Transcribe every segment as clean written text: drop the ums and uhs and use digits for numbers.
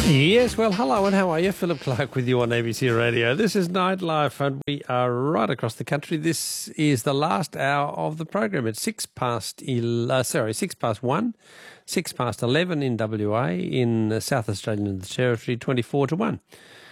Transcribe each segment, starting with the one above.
Yes, well, hello and how are you? Philip Clark with you on ABC Radio. This is Nightlife and we are right across the country. This is the last hour of the program. It's 6 past 1, 6 past 11 in WA, in South Australia and the Territory, 24 to 1.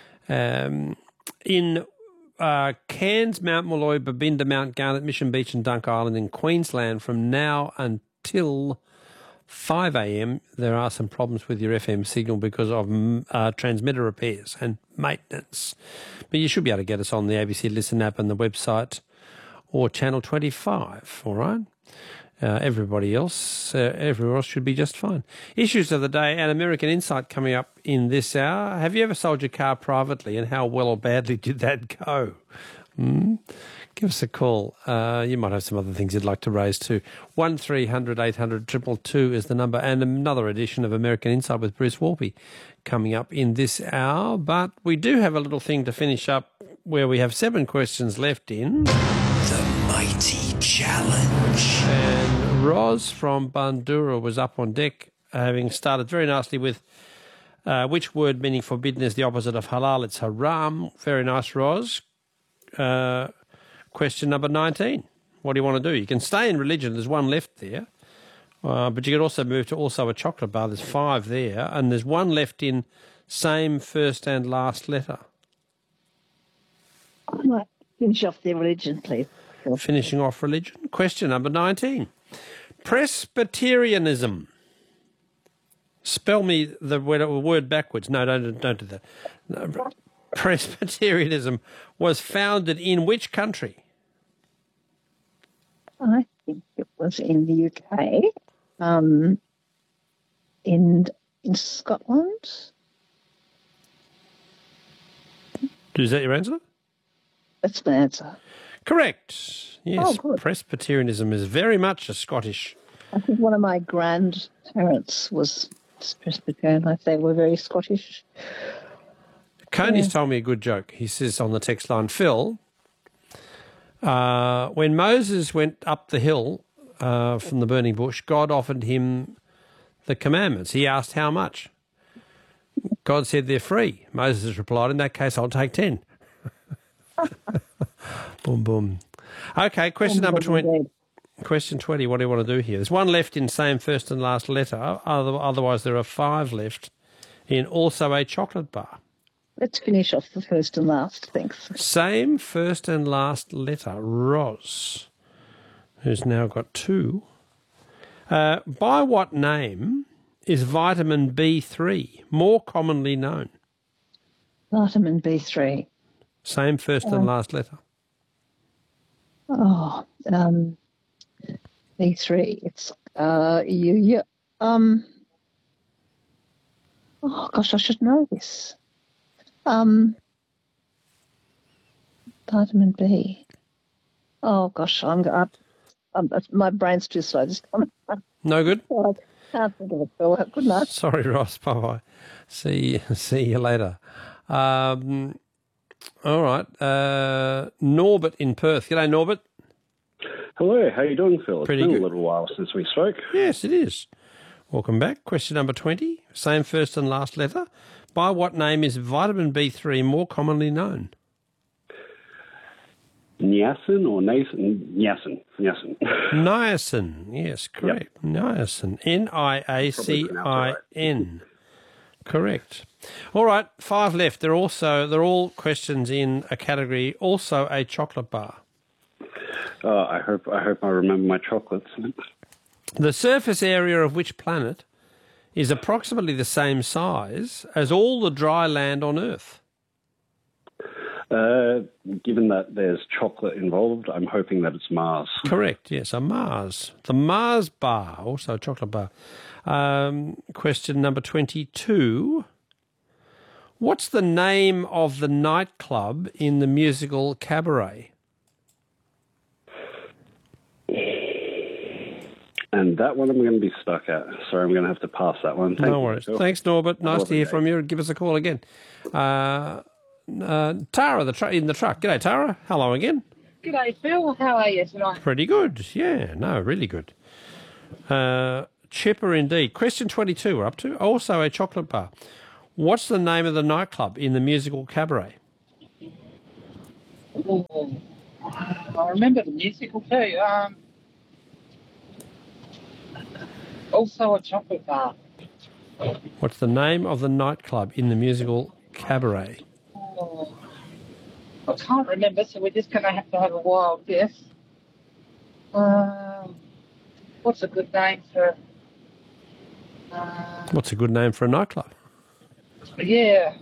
In Cairns, Mount Molloy, Babinda, Mount Garnet, Mission Beach and Dunk Island in Queensland from now until 5 a.m, there are some problems with your FM signal because of transmitter repairs and maintenance. But you should be able to get us on the ABC Listen app and the website or Channel 25, all right? Everywhere else should be just fine. Issues of the day and American Insight coming up in this hour. Have you ever sold your car privately and how well or badly did that go? Give us a call. You might have some other things you'd like to raise too. 1300 800 222 is the number, and another edition of American Insight with Bruce Warpy coming up in this hour. But we do have a little thing to finish up where we have 7 questions left in The Mighty Challenge. And Roz from Bandura was up on deck, having started very nicely with which word meaning forbidden is the opposite of halal? It's haram. Very nice, Roz. Question number 19. What do you want to do? You can stay in religion. There's one left there. But you could also move to also a chocolate bar. There's 5 there. And there's one left in same first and last letter. I might finish off the religion, please. Finishing off religion. Question number 19. Presbyterianism. Spell me the word backwards. No, don't do that. No. Presbyterianism was founded in which country? I think it was in the UK, in Scotland. Is that your answer? That's my answer. Correct. Yes, Oh, good. Presbyterianism is very much a Scottish. I think one of my grandparents was Presbyterian. Like they were very Scottish. Coney's told me a good joke. He says on the text line, Phil, when Moses went up the hill from the burning bush, God offered him the commandments. He asked how much. God said they're free. Moses replied, in that case, I'll take 10. Boom, boom. Okay, question number 20. Question 20, what do you want to do here? There's one left in same first and last letter. Otherwise, there are 5 left in also a chocolate bar. Let's finish off the first and last, thanks. Same first and last letter, Roz, who's now got 2. By what name is vitamin B3 more commonly known? Vitamin B3. Same first and last letter. Oh, B3. It's oh gosh, I should know this. Vitamin B. Oh gosh, my brain's too slow. Just No good? I can't think of it. Phil. Good night. Sorry, Ross. Bye-bye. See you later. All right. Norbert in Perth. G'day, Norbert. Hello, how you doing, Phil? Pretty It's been good. a little while since we spoke. Yes, it is. Welcome back. Question number 20. Same first and last letter. By what name is vitamin B3 more commonly known? Niacin or Nathan? Niacin. Niacin. Yes, correct. Yep. Niacin. Niacin. Correct. All right, 5 left. They're all questions in a category, also a chocolate bar. I hope I remember my chocolates. The surface area of which planet is approximately the same size as all the dry land on Earth? Given that there's chocolate involved, I'm hoping that it's Mars. Correct, yes, a Mars. The Mars bar, also a chocolate bar. Question number 22. What's the name of the nightclub in the musical Cabaret? And that one I'm going to be stuck at. Sorry, I'm going to have to pass that one. No worries. Thanks, Norbert. Nice to hear from you. Give us a call again. Tara in the truck. G'day, Tara. Hello again. G'day, Phil. How are you tonight? Pretty good. Yeah, no, really good. Chipper indeed. Question 22 we're up to. Also a chocolate bar. What's the name of the nightclub in the musical Cabaret? Oh, I remember the musical too. Also a chocolate bar. What's the name of the nightclub in the musical Cabaret? Oh, I can't remember, so we're just going to have a wild guess. What's a good name for? What's a good name for a nightclub? Yeah.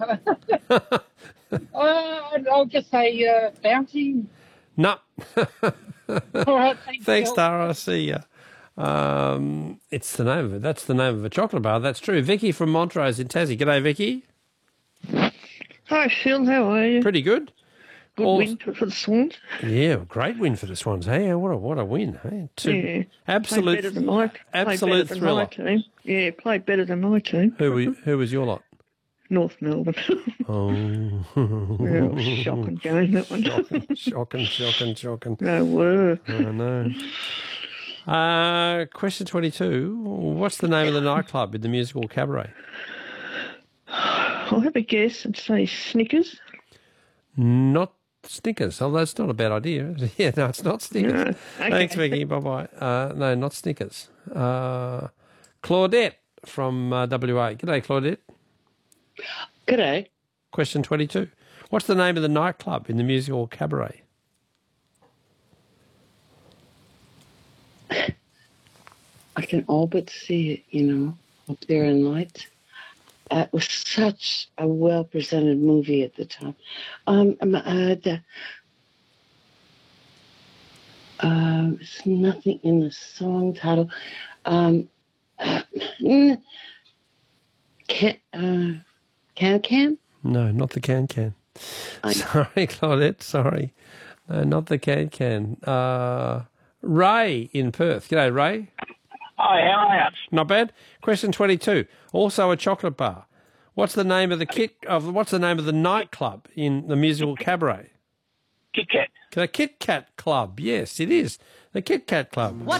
I'll just say Bounty. No. All right, Thanks, Phil. Tara. I see ya. It's the name of it. That's the name of a chocolate bar. That's true. Vicky from Montrose in Tassie. G'day, Vicky. Hi, Phil. How are you? Pretty good. Good win for the Swans. Yeah, great win for the Swans. Hey, what a win. Hey, Yeah. absolute, Played better than my, absolute played better thriller. Than my team. Yeah, played better than my team. Who was your lot? North Melbourne. Oh, Yeah, it was a shocking game, that one. shocking. No word. I know. Question 22. What's the name of the nightclub in the musical Cabaret? I'll have a guess and say Snickers. Not Snickers. Oh, that's not a bad idea. Yeah, no, it's not Snickers. No. Okay. Thanks, Vicky. Bye-bye. No, not Snickers. Claudette from WA. G'day, Claudette. G'day. Question 22. What's the name of the nightclub in the musical Cabaret? I can all but see it, up there in lights. It was such a well-presented movie at the time. It's nothing in the song title. Can? No, not the Can. Sorry, Claudette. Sorry. No, not the Can. Ray in Perth. G'day, Ray. Hi, how are you? Not bad. Question 22. Also a chocolate bar. What's the name of the nightclub in the musical Cabaret? Kit Kat. The Kit Kat Club. Yes, it is. The Kit Kat Club. What